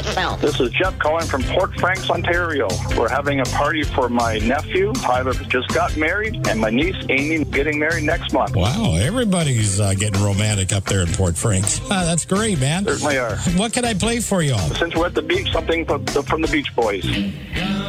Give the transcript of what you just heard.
myself. This is Jeff calling from Port Franks, Ontario. We're having a party for my nephew. Tyler just got married, and my niece, Amy, getting married next month. Wow, everybody's getting romantic up there in Port Franks. That's great, man. Certainly are. What can I play for you all? Since we're at the beach, something from the Beach Boys.